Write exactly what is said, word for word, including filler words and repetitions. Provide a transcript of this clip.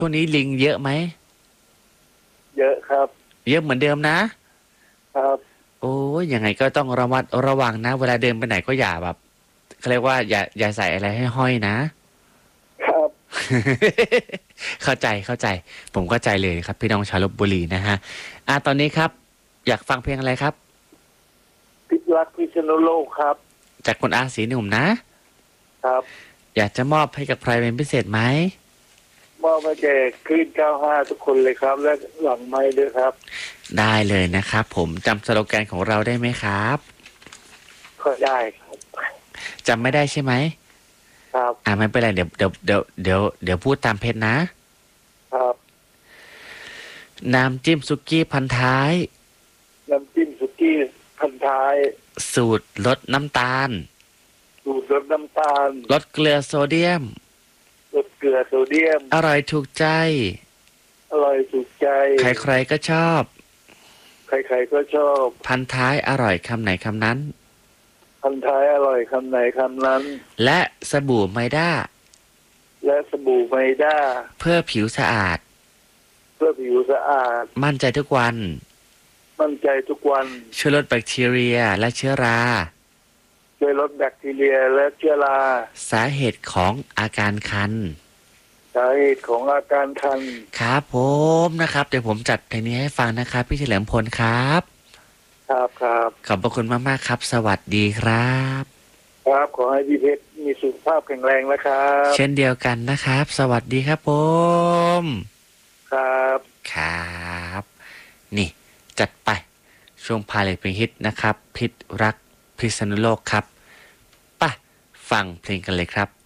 ช่วงนี้ลิงเยอะไหมเยอะครับเยอะเหมือนเดิมนะครับโอ้ยยังไงก็ต้องระมัดระวังนะเวลาเดินไปไหนก็อย่าแบบเขาเรียกว่าอย่าอย่าใส่อะไรให้ห้อยนะครับเข้าใจเข้าใจผมเข้าใจเลยครับพี่น้องชาวลพบุรีนะฮะอ่ะตอนนี้ครับอยากฟังเพลงอะไรครับพิรักพิษณุโลกครับจากคุณอาสีหนุ่มนะครับอยากจะมอบให้กับใครเป็นพิเศษไหมมอบมาแจกคลื่นเก้าห้าทุกคนเลยครับ และหลังไม้ด้วยครับได้เลยนะครับผมจำสโลแกนของเราได้ไหมครับก็ได้ครับจำไม่ได้ใช่ไหมครับอ่าไม่เป็นไรเดี๋ยวเดี๋ยวเดี๋ยวเดี๋ยวเดี๋ยวพูดตามเพจนะครับน้ำจิ้มซุกี้พันท้ายน้ำจิ้มสุกี้พันท้ายสูตรลดน้ำตาลสูตรลดน้ำตาลลดเกลือโซเดียมลดเกลือโซเดียมอร่อยถูกใจอร่อยถูกใจใครๆก็ชอบใครๆก็ชอบพันท้ายอร่อยคำไหนคำนั้นพันท้ายอร่อยคำไหนคำนั้นและสบู่ไมด้าและสบู่ไมด้าเพื่อผิวสะอาดเพื่อผิวสะอาดมั่นใจทุกวันมั่นใจทุกวันช่วยลดแบคทีเรียและเชื้อราช่วยลดแบคทีเรียและเชื้อราสาเหตุของอาการคันสาเหตุของอาการคันครับผมนะครับเดี๋ยวผมจัดเพลงนี้ให้ฟังนะครับพี่เฉลิมพลครับครับครับขอบพระคุณมากๆครับสวัสดีครับครับขอให้พี่เพชรมีสุขภาพแข็งแรงนะครับเช่นเดียวกันนะครับสวัสดีครับผมครับครับนี่จัดไปช่วงพาเลทเพลงฮิตนะครับพิษรักพิษณุโลกครับป่ะฟังเพลงกันเลยครับ